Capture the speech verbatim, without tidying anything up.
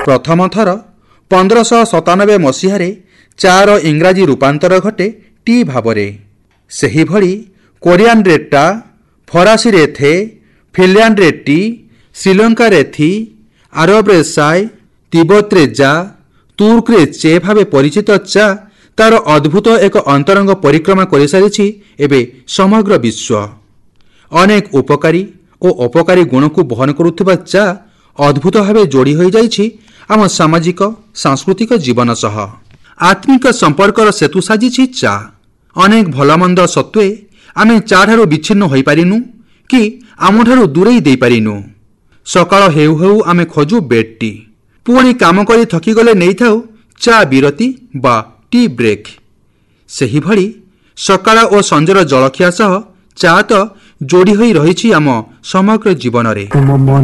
प्रथम थर पंद्रह सतानबे मसीह चार इंग्राजी रूपांतर घटे टी भावरे। सेही भली कोरियान रे टा, फरासी रे थे, फिनलैंड रे टी, श्रीलंका रे थी, आरब रे साय, तिब्बत रे जा, तुर्क रे चे भावे परिचित चा तार अद्भुत एक अंतरंग परिक्रमा कर सारी एवं समग्र विश्व। अनेक उपकारी और अपकारी गुण को बहन करुवा चा अद्भुत भाव जोड़ी हो जाइछि आम सामाजिक सांस्कृतिक जीवन सह। आत्मिक संपर्कर सेतु साजिछि चा। अनेक भलमंद सत्वे आमे चा ठारू विच्छिन्न होई पारिनु कि आमठारू दूरेई देई पारिनु। सकाळ हेउ हेउ आमे खोजु बेड टी, पुणी काम करी थकी गले नहीं थाउ चा विरति बा टी ब्रेक। सेही भली सकाळ और संजर जलखिया सह चा तो जोड़ी होई रहिछि आम समग्र जीवन रे।